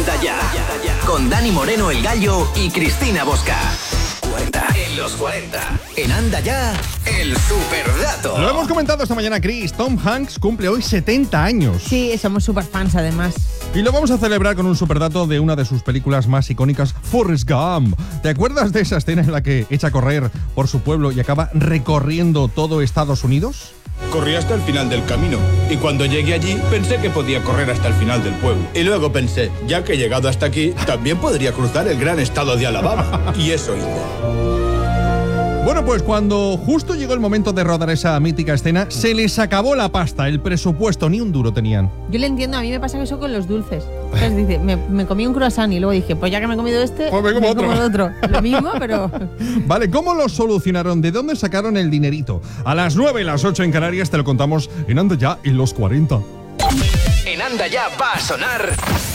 Anda Ya, con Dani Moreno el Gallo y Cristina Bosca. 40. En los 40. En Anda Ya, el superdato. Lo hemos comentado esta mañana, Chris. Tom Hanks cumple hoy 70 años. Sí, somos super fans además. Y lo vamos a celebrar con un superdato de una de sus películas más icónicas, Forrest Gump. ¿Te acuerdas de esa escena en la que echa a correr por su pueblo y acaba recorriendo todo Estados Unidos? Corrí hasta el final del camino y cuando llegué allí pensé que podía correr hasta el final del pueblo. Y luego pensé, ya que he llegado hasta aquí, también podría cruzar el gran estado de Alabama. Y eso hice. Bueno, pues cuando justo llegó el momento de rodar esa mítica escena, se les acabó la pasta, el presupuesto, ni un duro tenían. Yo le entiendo, a mí me pasa eso con los dulces. Entonces dice, me comí un croissant y luego dije, pues ya que me he comido este, pues me como otro. Lo mismo, pero... Vale, ¿cómo lo solucionaron? ¿De dónde sacaron el dinerito? A las 9 y las 8 en Canarias te lo contamos en Anda Ya en los 40. En Anda Ya va a sonar